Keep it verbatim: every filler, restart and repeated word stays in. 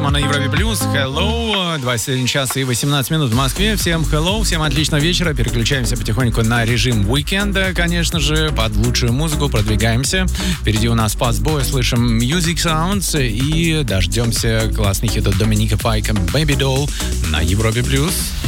программа на Европе Плюс. Hello, двадцать один час и восемнадцать минут в Москве. Всем hello, всем отличного вечера. Переключаемся потихоньку на режим уикенда, конечно же, под лучшую музыку продвигаемся. Впереди у нас Fastboy, слышим Music Sounds и дождемся классных хитов Доминика Файка, Baby Doll на Европе Плюс.